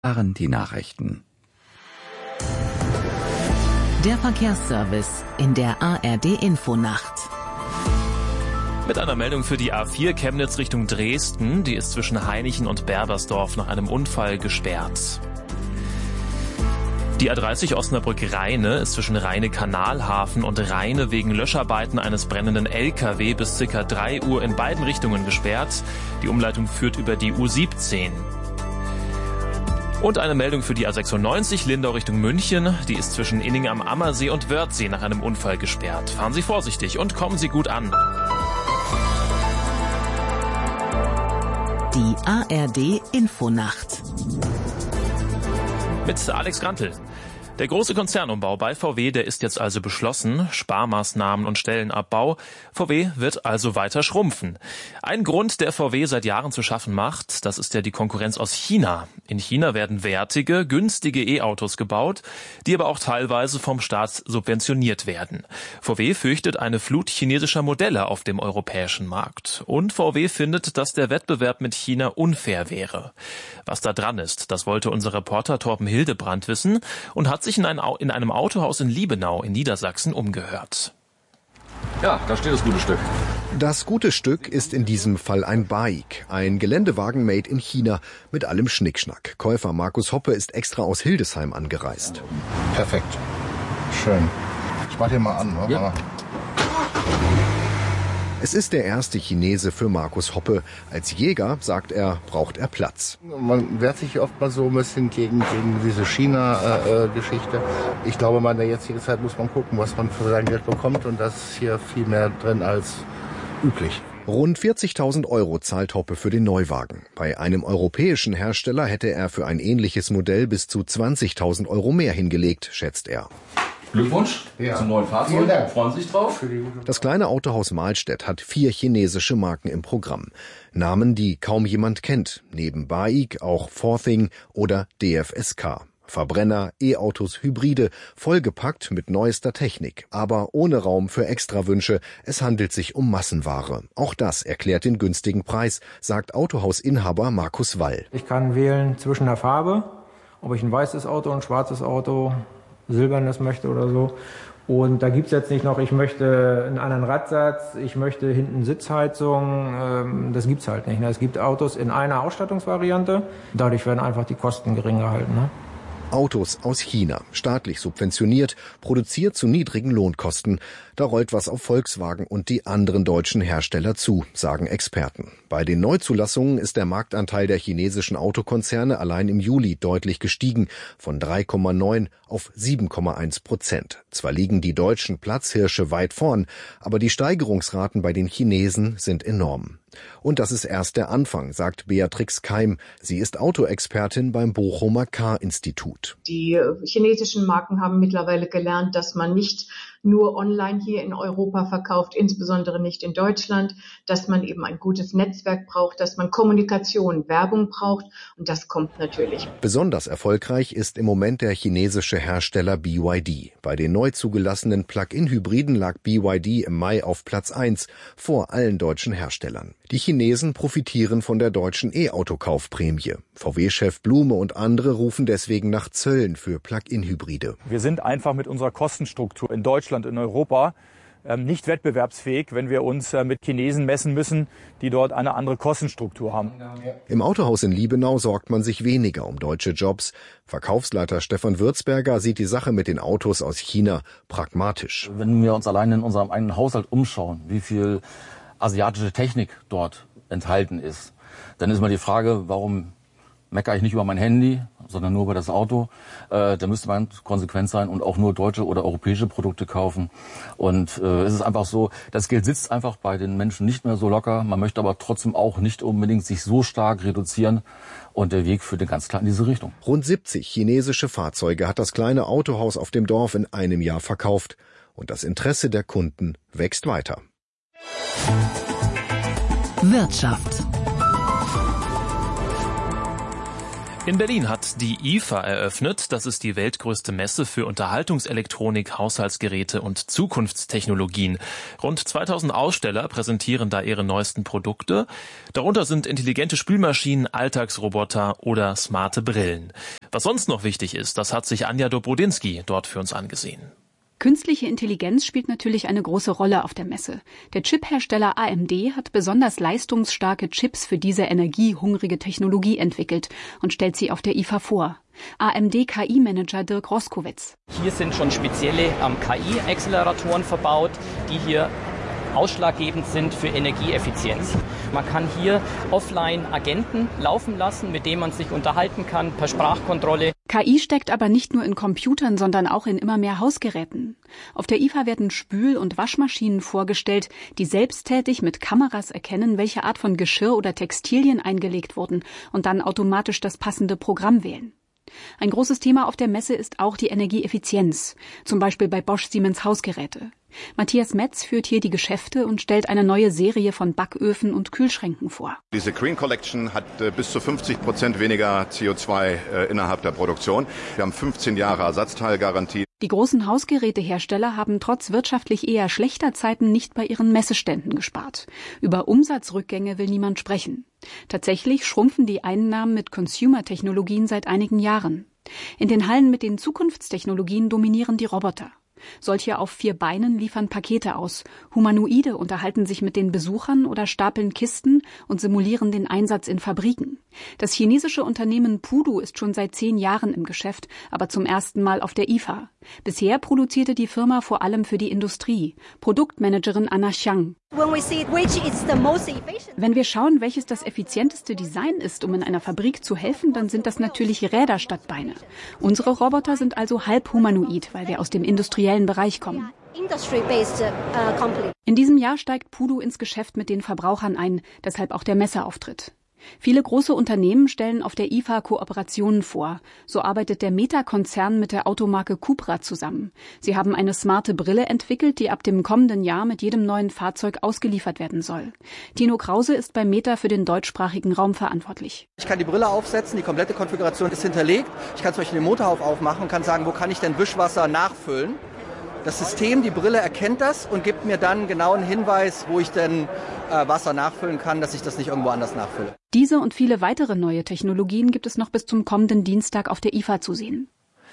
waren die Nachrichten. Der Verkehrsservice in der ARD-Infonacht. Mit einer Meldung für die A4 Chemnitz Richtung Dresden. Die ist zwischen Hainichen und Berbersdorf nach einem Unfall gesperrt. Die A30 Osnabrück-Rheine ist zwischen Rheine-Kanalhafen und Rheine wegen Löscharbeiten eines brennenden LKW bis ca. 3 Uhr in beiden Richtungen gesperrt. Die Umleitung führt über die U17. Und eine Meldung für die A96 Lindau Richtung München. Die ist zwischen Inning am Ammersee und Wörthsee nach einem Unfall gesperrt. Fahren Sie vorsichtig und kommen Sie gut an. Die ARD-Infonacht. Mit Alex Grantel. Der große Konzernumbau bei VW, der ist jetzt also beschlossen. Sparmaßnahmen und Stellenabbau. VW wird also weiter schrumpfen. Ein Grund, der VW seit Jahren zu schaffen macht, das ist ja die Konkurrenz aus China. In China werden wertige, günstige E-Autos gebaut, die aber auch teilweise vom Staat subventioniert werden. VW fürchtet eine Flut chinesischer Modelle auf dem europäischen Markt. Und VW findet, dass der Wettbewerb mit China unfair wäre. Was da dran ist, das wollte unser Reporter Torben Hildebrand wissen und hat sich in einem Autohaus in Liebenau in Niedersachsen umgehört. Ja, da steht das gute Stück. Das gute Stück ist in diesem Fall ein Baik, ein Geländewagen made in China mit allem Schnickschnack. Käufer Markus Hoppe ist extra aus Hildesheim angereist. Perfekt. Schön. Ich mach den mal an. Oder? Ja. Es ist der erste Chinese für Markus Hoppe. Als Jäger, sagt er, braucht er Platz. Man wehrt sich oft mal so ein bisschen gegen diese China-Geschichte. Ich glaube, in der jetzigen Zeit muss man gucken, was man für sein Geld bekommt. Und das ist hier viel mehr drin als üblich. Rund 40.000 € zahlt Hoppe für den Neuwagen. Bei einem europäischen Hersteller hätte er für ein ähnliches Modell bis zu 20.000 € mehr hingelegt, schätzt er. Glückwunsch zum neuen Fahrzeug. Freuen Sie sich drauf? Das kleine Autohaus Mahlstedt hat 4 chinesische Marken im Programm. Namen, die kaum jemand kennt. Neben Baik auch Forthing oder DFSK. Verbrenner, E-Autos, Hybride, vollgepackt mit neuester Technik, aber ohne Raum für Extrawünsche. Es handelt sich um Massenware. Auch das erklärt den günstigen Preis, sagt Autohausinhaber Markus Wall. Ich kann wählen zwischen der Farbe, ob ich ein weißes Auto, ein schwarzes Auto, silbernes möchte oder so. Und da gibt's jetzt nicht noch, ich möchte einen anderen Radsatz, ich möchte hinten Sitzheizung, das gibt's halt nicht. Es gibt Autos in einer Ausstattungsvariante, dadurch werden einfach die Kosten gering gehalten. Autos aus China, staatlich subventioniert, produziert zu niedrigen Lohnkosten. Da rollt was auf Volkswagen und die anderen deutschen Hersteller zu, sagen Experten. Bei den Neuzulassungen ist der Marktanteil der chinesischen Autokonzerne allein im Juli deutlich gestiegen, von 3,9 auf 7,1%. Zwar liegen die deutschen Platzhirsche weit vorn, aber die Steigerungsraten bei den Chinesen sind enorm. Und das ist erst der Anfang, sagt Beatrix Keim. Sie ist Autoexpertin beim Bochumer Car-Institut. Die chinesischen Marken haben mittlerweile gelernt, dass man nicht nur online hier in Europa verkauft, insbesondere nicht in Deutschland, dass man eben ein gutes Netzwerk braucht, dass man Kommunikation, Werbung braucht und das kommt natürlich. Besonders erfolgreich ist im Moment der chinesische Hersteller BYD. Bei den neu zugelassenen Plug-in-Hybriden lag BYD im Mai auf Platz 1 vor allen deutschen Herstellern. Die Chinesen profitieren von der deutschen E-Auto-Kaufprämie. VW-Chef Blume und andere rufen deswegen nach Zöllen für Plug-in-Hybride. Wir sind einfach mit unserer Kostenstruktur in Deutschland, in Europa nicht wettbewerbsfähig, wenn wir uns mit Chinesen messen müssen, die dort eine andere Kostenstruktur haben. Im Autohaus in Liebenau sorgt man sich weniger um deutsche Jobs. Verkaufsleiter Stefan Würzberger sieht die Sache mit den Autos aus China pragmatisch. Wenn wir uns allein in unserem eigenen Haushalt umschauen, wie viel asiatische Technik dort enthalten ist, dann ist mal die Frage, warum meckere ich nicht über mein Handy, sondern nur über das Auto. Da müsste man konsequent sein und auch nur deutsche oder europäische Produkte kaufen. Und es ist einfach so, das Geld sitzt einfach bei den Menschen nicht mehr so locker. Man möchte aber trotzdem auch nicht unbedingt sich so stark reduzieren. Und der Weg führt ganz klar in diese Richtung. Rund 70 chinesische Fahrzeuge hat das kleine Autohaus auf dem Dorf in einem Jahr verkauft. Und das Interesse der Kunden wächst weiter. Wirtschaft. In Berlin hat die IFA eröffnet. Das ist die weltgrößte Messe für Unterhaltungselektronik, Haushaltsgeräte und Zukunftstechnologien. Rund 2000 Aussteller präsentieren da ihre neuesten Produkte. Darunter sind intelligente Spülmaschinen, Alltagsroboter oder smarte Brillen. Was sonst noch wichtig ist, das hat sich Anja Dobrodinsky dort für uns angesehen. Künstliche Intelligenz spielt natürlich eine große Rolle auf der Messe. Der Chiphersteller AMD hat besonders leistungsstarke Chips für diese energiehungrige Technologie entwickelt und stellt sie auf der IFA vor. AMD-KI-Manager Dirk Roskowitz. Hier sind schon spezielle KI-Acceleratoren verbaut, die hier ausschlaggebend sind für Energieeffizienz. Man kann hier offline Agenten laufen lassen, mit denen man sich unterhalten kann per Sprachkontrolle. KI steckt aber nicht nur in Computern, sondern auch in immer mehr Hausgeräten. Auf der IFA werden Spül- und Waschmaschinen vorgestellt, die selbsttätig mit Kameras erkennen, welche Art von Geschirr oder Textilien eingelegt wurden und dann automatisch das passende Programm wählen. Ein großes Thema auf der Messe ist auch die Energieeffizienz, zum Beispiel bei Bosch Siemens Hausgeräte. Matthias Metz führt hier die Geschäfte und stellt eine neue Serie von Backöfen und Kühlschränken vor. Diese Green Collection hat bis zu 50% weniger CO2 innerhalb der Produktion. Wir haben 15 Jahre Ersatzteilgarantie. Die großen Hausgerätehersteller haben trotz wirtschaftlich eher schlechter Zeiten nicht bei ihren Messeständen gespart. Über Umsatzrückgänge will niemand sprechen. Tatsächlich schrumpfen die Einnahmen mit Consumer-Technologien seit einigen Jahren. In den Hallen mit den Zukunftstechnologien dominieren die Roboter. Solche auf 4 Beinen liefern Pakete aus. Humanoide unterhalten sich mit den Besuchern oder stapeln Kisten und simulieren den Einsatz in Fabriken. Das chinesische Unternehmen Pudu ist schon seit 10 Jahren im Geschäft, aber zum ersten Mal auf der IFA. Bisher produzierte die Firma vor allem für die Industrie. Produktmanagerin Anna Xiang. Wenn wir schauen, welches das effizienteste Design ist, um in einer Fabrik zu helfen, dann sind das natürlich Räder statt Beine. Unsere Roboter sind also halb humanoid, weil wir aus dem industriellen Bereich kommen. In diesem Jahr steigt Pudu ins Geschäft mit den Verbrauchern ein, deshalb auch der Messeauftritt. Viele große Unternehmen stellen auf der IFA Kooperationen vor. So arbeitet der Meta-Konzern mit der Automarke Cupra zusammen. Sie haben eine smarte Brille entwickelt, die ab dem kommenden Jahr mit jedem neuen Fahrzeug ausgeliefert werden soll. Tino Krause ist bei Meta für den deutschsprachigen Raum verantwortlich. Ich kann die Brille aufsetzen, die komplette Konfiguration ist hinterlegt. Ich kann zum Beispiel den Motorhaube aufmachen und kann sagen, wo kann ich denn Wischwasser nachfüllen. Das System, die Brille erkennt das und gibt mir dann genau einen Hinweis, wo ich denn Wasser nachfüllen kann, dass ich das nicht irgendwo anders nachfülle. Diese und viele weitere neue Technologien gibt es noch bis zum kommenden Dienstag auf der IFA zu sehen.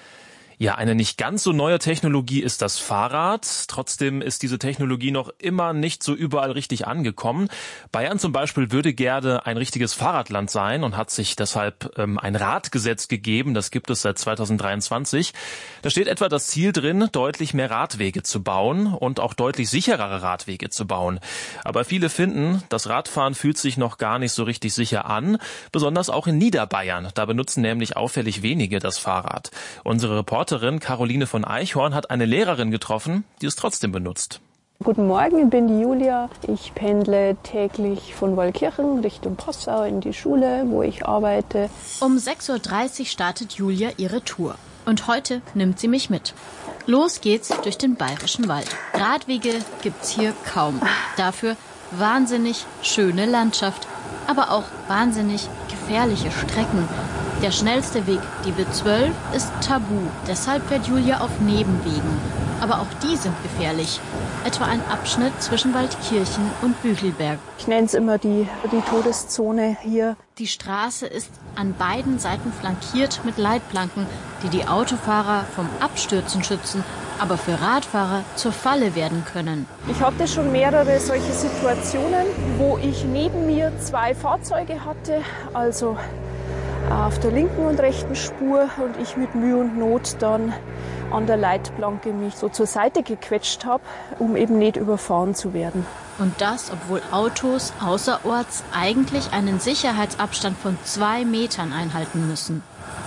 Ja, eine nicht ganz so neue Technologie ist das Fahrrad. Trotzdem ist diese Technologie noch immer nicht so überall richtig angekommen. Bayern zum Beispiel würde gerne ein richtiges Fahrradland sein und hat sich deshalb ein Radgesetz gegeben. Das gibt es seit 2023. Da steht etwa das Ziel drin, deutlich mehr Radwege zu bauen und auch deutlich sicherere Radwege zu bauen. Aber viele finden, das Radfahren fühlt sich noch gar nicht so richtig sicher an. Besonders auch in Niederbayern. Da benutzen nämlich auffällig wenige das Fahrrad. Unsere Reporterin Caroline von Eichhorn hat eine Lehrerin getroffen, die es trotzdem benutzt. Guten Morgen, ich bin die Julia. Ich pendle täglich von Waldkirchen Richtung Passau in die Schule, wo ich arbeite. Um 6:30 Uhr startet Julia ihre Tour. Und heute nimmt sie mich mit. Los geht's durch den Bayerischen Wald. Radwege gibt's hier kaum. Dafür wahnsinnig schöne Landschaft, aber auch wahnsinnig gefährliche Strecken. Der schnellste Weg, die B12, ist tabu. Deshalb fährt Julia auf Nebenwegen. Aber auch die sind gefährlich. Etwa ein Abschnitt zwischen Waldkirchen und Büchelberg. Ich nenne es immer die Todeszone hier. Die Straße ist an beiden Seiten flankiert mit Leitplanken, die die Autofahrer vom Abstürzen schützen, aber für Radfahrer zur Falle werden können. Ich hatte schon mehrere solche Situationen, wo ich neben mir 2 Fahrzeuge hatte, also auf der linken und rechten Spur, und ich mit Mühe und Not dann an der Leitplanke mich so zur Seite gequetscht habe, um eben nicht überfahren zu werden. Und das, obwohl Autos außerorts eigentlich einen Sicherheitsabstand von 2 Metern einhalten müssen.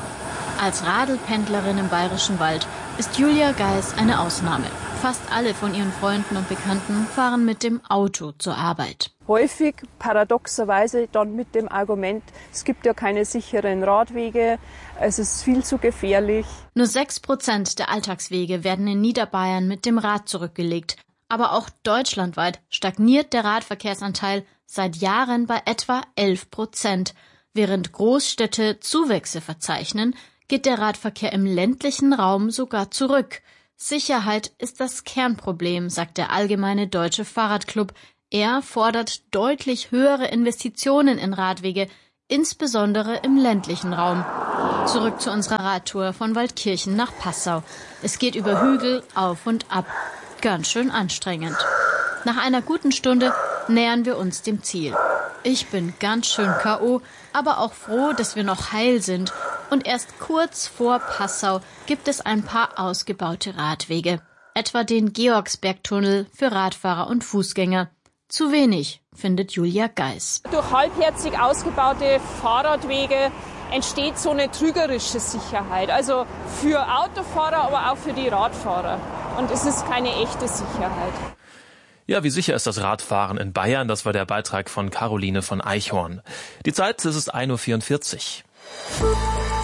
Als Radlpendlerin im Bayerischen Wald ist Julia Geis eine Ausnahme. Fast alle von ihren Freunden und Bekannten fahren mit dem Auto zur Arbeit. Häufig paradoxerweise dann mit dem Argument, es gibt ja keine sicheren Radwege, es ist viel zu gefährlich. Nur 6% der Alltagswege werden in Niederbayern mit dem Rad zurückgelegt. Aber auch deutschlandweit stagniert der Radverkehrsanteil seit Jahren bei etwa 11%. Während Großstädte Zuwächse verzeichnen, geht der Radverkehr im ländlichen Raum sogar zurück. Sicherheit ist das Kernproblem, sagt der Allgemeine Deutsche Fahrradclub. Er fordert deutlich höhere Investitionen in Radwege, insbesondere im ländlichen Raum. Zurück zu unserer Radtour von Waldkirchen nach Passau. Es geht über Hügel, auf und ab. Ganz schön anstrengend. Nach einer guten Stunde nähern wir uns dem Ziel. Ich bin ganz schön K.O., aber auch froh, dass wir noch heil sind. Und erst kurz vor Passau gibt es ein paar ausgebaute Radwege. Etwa den Georgsbergtunnel für Radfahrer und Fußgänger. Zu wenig, findet Julia Geis. Durch halbherzig ausgebaute Fahrradwege entsteht so eine trügerische Sicherheit. Also für Autofahrer, aber auch für die Radfahrer. Und es ist keine echte Sicherheit. Ja, wie sicher ist das Radfahren in Bayern? Das war der Beitrag von Caroline von Eichhorn. Die Zeit, es ist 1:44 Uhr.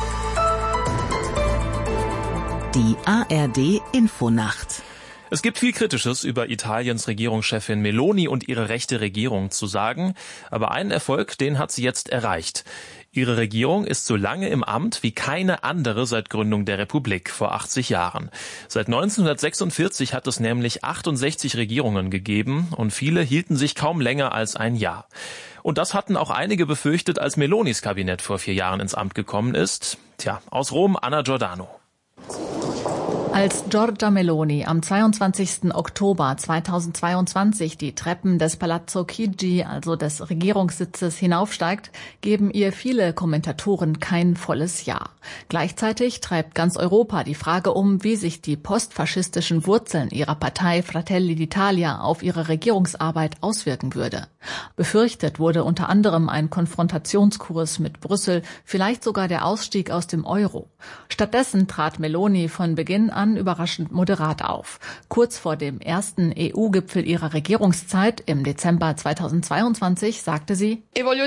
Die ARD Infonacht. Es gibt viel Kritisches über Italiens Regierungschefin Meloni und ihre rechte Regierung zu sagen. Aber einen Erfolg, den hat sie jetzt erreicht. Ihre Regierung ist so lange im Amt wie keine andere seit Gründung der Republik vor 80 Jahren. Seit 1946 hat es nämlich 68 Regierungen gegeben und viele hielten sich kaum länger als ein Jahr. Und das hatten auch einige befürchtet, als Melonis Kabinett vor 4 Jahren ins Amt gekommen ist. Tja, aus Rom Anna Giordano. Als Giorgia Meloni am 22. Oktober 2022 die Treppen des Palazzo Chigi, also des Regierungssitzes, hinaufsteigt, geben ihr viele Kommentatoren kein volles Ja. Gleichzeitig treibt ganz Europa die Frage um, wie sich die postfaschistischen Wurzeln ihrer Partei Fratelli d'Italia auf ihre Regierungsarbeit auswirken würde. Befürchtet wurde unter anderem ein Konfrontationskurs mit Brüssel, vielleicht sogar der Ausstieg aus dem Euro. Stattdessen trat Meloni von Beginn an überraschend moderat auf. Kurz vor dem ersten EU-Gipfel ihrer Regierungszeit im Dezember 2022 sagte sie: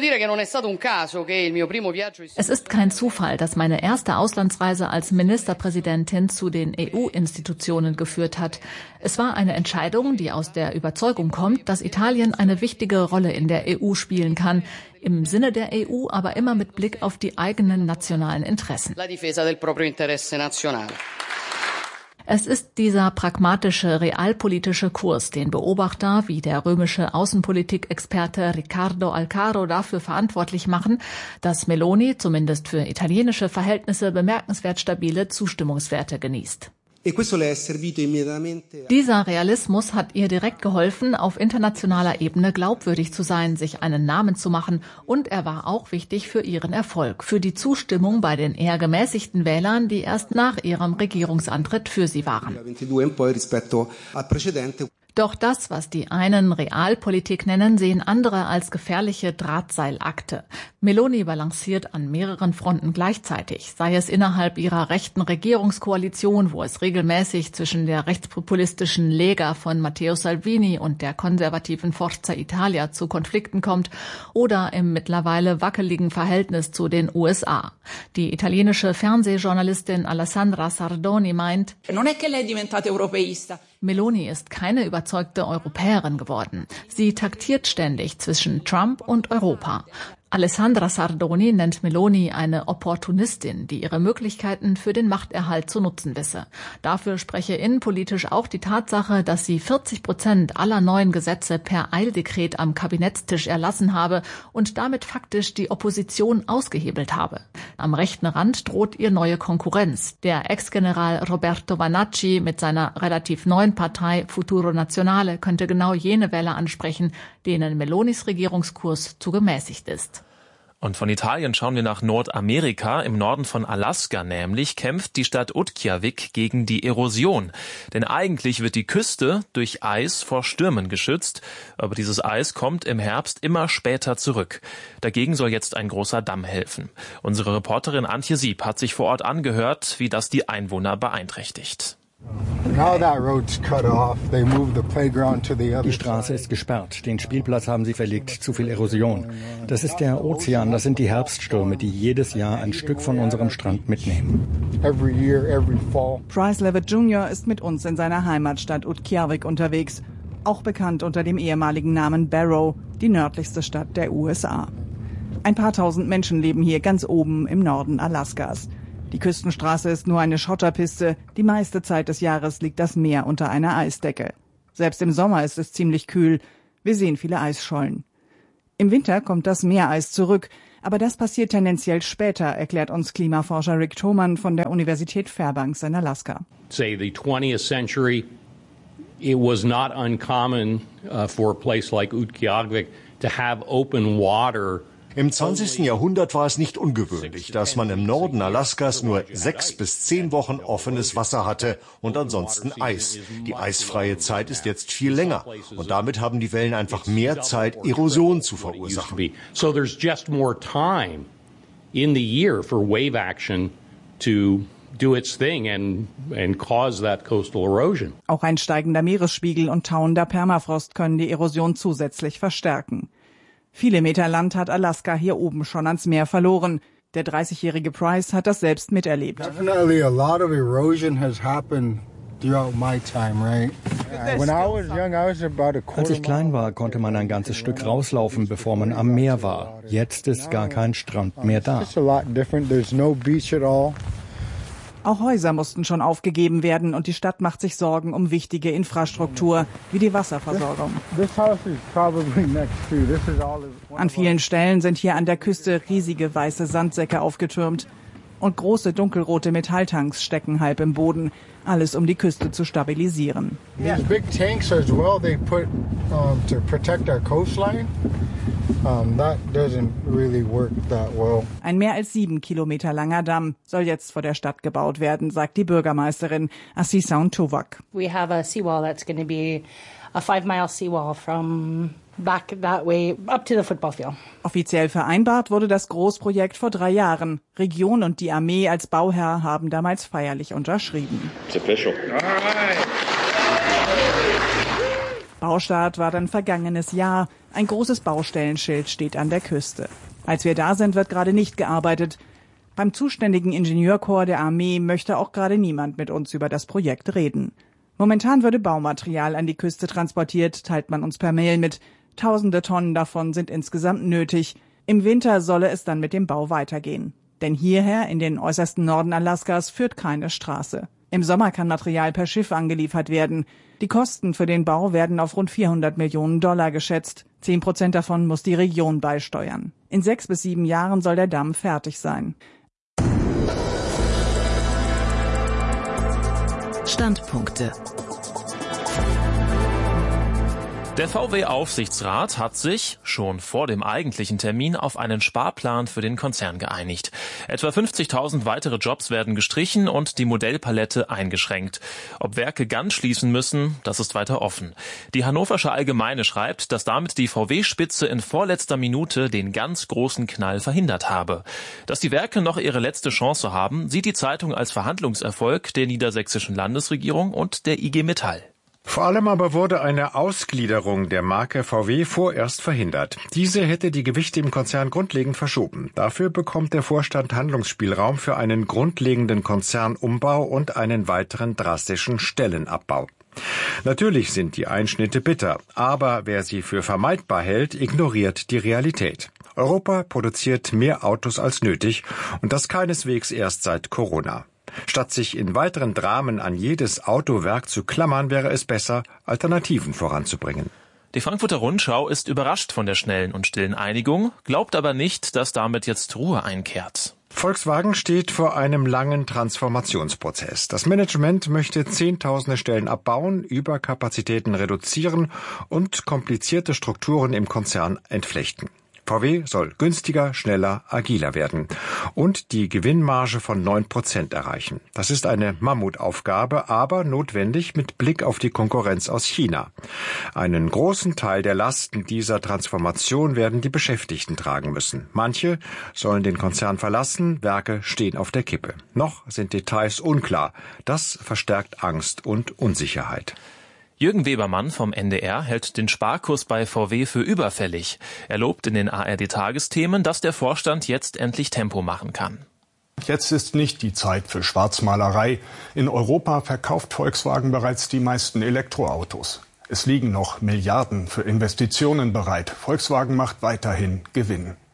Es ist kein Zufall, dass meine erste Auslandsreise als Ministerpräsidentin zu den EU-Institutionen geführt hat. Es war eine Entscheidung, die aus der Überzeugung kommt, dass Italien eine wichtige Rolle in der EU spielen kann, im Sinne der EU, aber immer mit Blick auf die eigenen nationalen Interessen. Es ist dieser pragmatische, realpolitische Kurs, den Beobachter wie der römische Außenpolitikexperte Riccardo Alcaro dafür verantwortlich machen, dass Meloni zumindest für italienische Verhältnisse bemerkenswert stabile Zustimmungswerte genießt. Dieser Realismus hat ihr direkt geholfen, auf internationaler Ebene glaubwürdig zu sein, sich einen Namen zu machen, und er war auch wichtig für ihren Erfolg, für die Zustimmung bei den eher gemäßigten Wählern, die erst nach ihrem Regierungsantritt für sie waren. Doch das, was die einen Realpolitik nennen, sehen andere als gefährliche Drahtseilakte. Meloni balanciert an mehreren Fronten gleichzeitig, sei es innerhalb ihrer rechten Regierungskoalition, wo es regelmäßig zwischen der rechtspopulistischen Lega von Matteo Salvini und der konservativen Forza Italia zu Konflikten kommt, oder im mittlerweile wackeligen Verhältnis zu den USA. Die italienische Fernsehjournalistin Alessandra Sardoni meint: Meloni ist keine überzeugte Europäerin geworden. Sie taktiert ständig zwischen Trump und Europa. Alessandra Sardoni nennt Meloni eine Opportunistin, die ihre Möglichkeiten für den Machterhalt zu nutzen wisse. Dafür spreche innenpolitisch auch die Tatsache, dass sie 40% aller neuen Gesetze per Eildekret am Kabinettstisch erlassen habe und damit faktisch die Opposition ausgehebelt habe. Am rechten Rand droht ihr neue Konkurrenz. Der Ex-General Roberto Vanacci mit seiner relativ neuen Partei Futuro Nazionale könnte genau jene Wähler ansprechen, denen Melonis Regierungskurs zu gemäßigt ist. Und von Italien schauen wir nach Nordamerika. Im Norden von Alaska nämlich kämpft die Stadt Utqiagvik gegen die Erosion. Denn eigentlich wird die Küste durch Eis vor Stürmen geschützt. Aber dieses Eis kommt im Herbst immer später zurück. Dagegen soll jetzt ein großer Damm helfen. Unsere Reporterin Antje Sieb hat sich vor Ort angehört, wie das die Einwohner beeinträchtigt. Die Straße ist gesperrt, den Spielplatz haben sie verlegt, zu viel Erosion. Das ist der Ozean, das sind die Herbststürme, die jedes Jahr ein Stück von unserem Strand mitnehmen. Bryce Levitt Jr. ist mit uns in seiner Heimatstadt Utqiagvik unterwegs, auch bekannt unter dem ehemaligen Namen Barrow, die nördlichste Stadt der USA. Ein paar tausend Menschen leben hier ganz oben im Norden Alaskas. Die Küstenstraße ist nur eine Schotterpiste. Die meiste Zeit des Jahres liegt das Meer unter einer Eisdecke. Selbst im Sommer ist es ziemlich kühl. Wir sehen viele Eisschollen. Im Winter kommt das Meereis zurück. Aber das passiert tendenziell später, erklärt uns Klimaforscher Rick Thoman von der Universität Fairbanks in Alaska. Say the 20th century, it was not uncommon for a place like Utqiagvik to have open water. Im 20. Jahrhundert war es nicht ungewöhnlich, dass man im Norden Alaskas nur 6 bis 10 Wochen offenes Wasser hatte und ansonsten Eis. Die eisfreie Zeit ist jetzt viel länger und damit haben die Wellen einfach mehr Zeit, Erosion zu verursachen. So there's just more time in the year for wave action to do its thing and cause that coastal erosion. Auch ein steigender Meeresspiegel und tauender Permafrost können die Erosion zusätzlich verstärken. Viele Meter Land hat Alaska hier oben schon ans Meer verloren. Der 30-jährige Price hat das selbst miterlebt. Definitely a lot of erosion has happened throughout my time, right? When I was young, I was about a quarter. Als ich klein war, konnte man ein ganzes Stück rauslaufen, bevor man am Meer war. Jetzt ist gar kein Strand mehr da. It's a lot different. There's no beach at all. Auch Häuser mussten schon aufgegeben werden und die Stadt macht sich Sorgen um wichtige Infrastruktur, wie die Wasserversorgung. An vielen Stellen sind hier an der Küste riesige weiße Sandsäcke aufgetürmt. Und große dunkelrote Metalltanks stecken halb im Boden. Alles, um die Küste zu stabilisieren. These big tanks as well, they put to protect our coastline. That doesn't really work that well. Ein mehr als 7 Kilometer langer Damm soll jetzt vor der Stadt gebaut werden, sagt die Bürgermeisterin Asisaun Tuvak. We have a seawall that's going to be a 5-mile seawall from back that way up to the football field. Offiziell vereinbart wurde das Großprojekt vor 3 Jahren. Region und die Armee als Bauherr haben damals feierlich unterschrieben. It's official. All right. Baustart war dann vergangenes Jahr. Ein großes Baustellenschild steht an der Küste. Als wir da sind, wird gerade nicht gearbeitet. Beim zuständigen Ingenieurkorps der Armee möchte auch gerade niemand mit uns über das Projekt reden. Momentan würde Baumaterial an die Küste transportiert, teilt man uns per Mail mit. Tausende Tonnen davon sind insgesamt nötig. Im Winter solle es dann mit dem Bau weitergehen. Denn hierher, in den äußersten Norden Alaskas, führt keine Straße. Im Sommer kann Material per Schiff angeliefert werden. Die Kosten für den Bau werden auf rund $400 Millionen geschätzt. 10% davon muss die Region beisteuern. In 6 bis 7 Jahren soll der Damm fertig sein. Standpunkte. Der VW-Aufsichtsrat hat sich schon vor dem eigentlichen Termin auf einen Sparplan für den Konzern geeinigt. Etwa 50.000 weitere Jobs werden gestrichen und die Modellpalette eingeschränkt. Ob Werke ganz schließen müssen, das ist weiter offen. Die Hannoversche Allgemeine schreibt, dass damit die VW-Spitze in vorletzter Minute den ganz großen Knall verhindert habe. Dass die Werke noch ihre letzte Chance haben, sieht die Zeitung als Verhandlungserfolg der niedersächsischen Landesregierung und der IG Metall. Vor allem aber wurde eine Ausgliederung der Marke VW vorerst verhindert. Diese hätte die Gewichte im Konzern grundlegend verschoben. Dafür bekommt der Vorstand Handlungsspielraum für einen grundlegenden Konzernumbau und einen weiteren drastischen Stellenabbau. Natürlich sind die Einschnitte bitter, aber wer sie für vermeidbar hält, ignoriert die Realität. Europa produziert mehr Autos als nötig und das keineswegs erst seit Corona. Statt sich in weiteren Dramen an jedes Autowerk zu klammern, wäre es besser, Alternativen voranzubringen. Die Frankfurter Rundschau ist überrascht von der schnellen und stillen Einigung, glaubt aber nicht, dass damit jetzt Ruhe einkehrt. Volkswagen steht vor einem langen Transformationsprozess. Das Management möchte Zehntausende Stellen abbauen, Überkapazitäten reduzieren und komplizierte Strukturen im Konzern entflechten. VW soll günstiger, schneller, agiler werden und die Gewinnmarge von 9% erreichen. Das ist eine Mammutaufgabe, aber notwendig mit Blick auf die Konkurrenz aus China. Einen großen Teil der Lasten dieser Transformation werden die Beschäftigten tragen müssen. Manche sollen den Konzern verlassen, Werke stehen auf der Kippe. Noch sind Details unklar. Das verstärkt Angst und Unsicherheit. Jürgen Webermann vom NDR hält den Sparkurs bei VW für überfällig. Er lobt in den ARD-Tagesthemen, dass der Vorstand jetzt endlich Tempo machen kann. Jetzt ist nicht die Zeit für Schwarzmalerei. In Europa verkauft Volkswagen bereits die meisten Elektroautos. Es liegen noch Milliarden für Investitionen bereit. Volkswagen macht weiterhin Gewinn.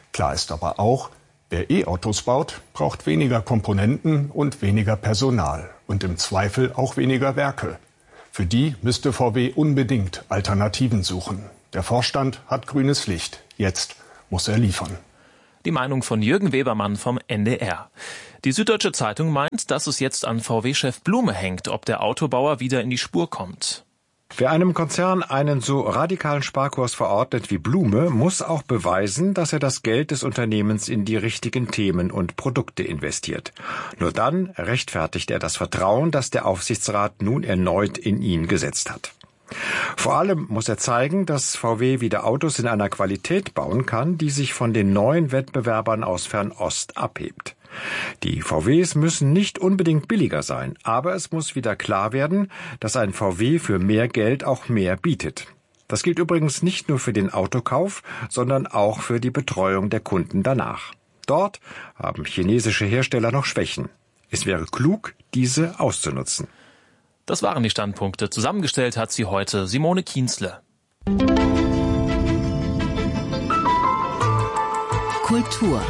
Klar ist aber auch, wer E-Autos baut, braucht weniger Komponenten und weniger Personal und im Zweifel auch weniger Werke. Für die müsste VW unbedingt Alternativen suchen. Der Vorstand hat grünes Licht. Jetzt muss er liefern. Die Meinung von Jürgen Webermann vom NDR. Die Süddeutsche Zeitung meint, dass es jetzt an VW-Chef Blume hängt, ob der Autobauer wieder in die Spur kommt. Wer einem Konzern einen so radikalen Sparkurs verordnet wie Blume, muss auch beweisen, dass er das Geld des Unternehmens in die richtigen Themen und Produkte investiert. Nur dann rechtfertigt er das Vertrauen, das der Aufsichtsrat nun erneut in ihn gesetzt hat. Vor allem muss er zeigen, dass VW wieder Autos in einer Qualität bauen kann, die sich von den neuen Wettbewerbern aus Fernost abhebt. Die VWs müssen nicht unbedingt billiger sein, aber es muss wieder klar werden, dass ein VW für mehr Geld auch mehr bietet. Das gilt übrigens nicht nur für den Autokauf, sondern auch für die Betreuung der Kunden danach. Dort haben chinesische Hersteller noch Schwächen. Es wäre klug, diese auszunutzen. Das waren die Standpunkte. Zusammengestellt hat sie heute Simone Kienzle. Kultur.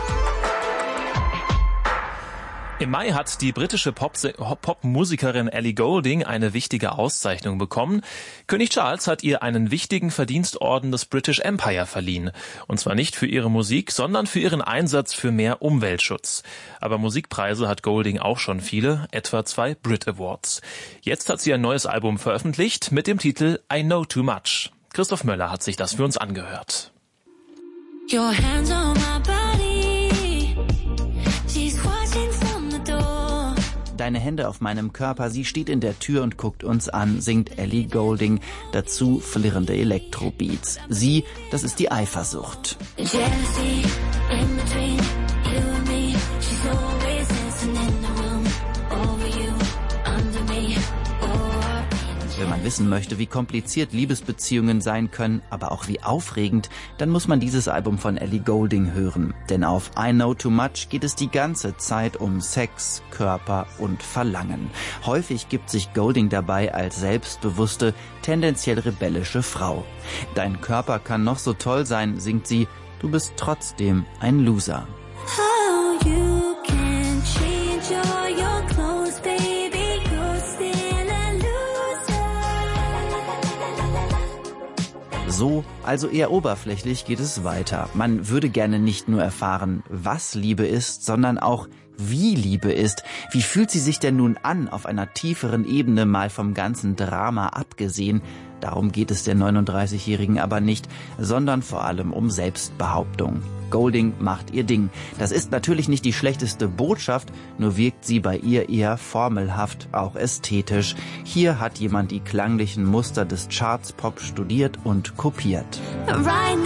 Im Mai hat die britische Popmusikerin Ellie Goulding eine wichtige Auszeichnung bekommen. König Charles hat ihr einen wichtigen Verdienstorden des British Empire verliehen. Und zwar nicht für ihre Musik, sondern für ihren Einsatz für mehr Umweltschutz. Aber Musikpreise hat Goulding auch schon viele, etwa 2 Brit Awards. Jetzt hat sie ein neues Album veröffentlicht mit dem Titel I Know Too Much. Christoph Möller hat sich das für uns angehört. Your hands on my body. She's watching from the door. Deine Hände auf meinem Körper, sie steht in der Tür und guckt uns an, singt Ellie Goulding, dazu flirrende Elektrobeats. Sie, das ist die Eifersucht. Jealousy in between you and me. She's always dancing in the room. Over you, under me. Wenn man wissen möchte, wie kompliziert Liebesbeziehungen sein können, aber auch wie aufregend, dann muss man dieses Album von Ellie Goulding hören. Denn auf I Know Too Much geht es die ganze Zeit um Sex, Körper und Verlangen. Häufig gibt sich Goulding dabei als selbstbewusste, tendenziell rebellische Frau. Dein Körper kann noch so toll sein, singt sie, du bist trotzdem ein Loser. How you can change all your clothes, baby, you're still a loser. So, also eher oberflächlich geht es weiter. Man würde gerne nicht nur erfahren, was Liebe ist, sondern auch, wie Liebe ist. Wie fühlt sie sich denn nun an, auf einer tieferen Ebene, mal vom ganzen Drama abgesehen? Darum geht es der 39-Jährigen aber nicht, sondern vor allem um Selbstbehauptung. Goulding macht ihr Ding. Das ist natürlich nicht die schlechteste Botschaft, nur wirkt sie bei ihr eher formelhaft, auch ästhetisch. Hier hat jemand die klanglichen Muster des Charts Pop studiert und kopiert. Right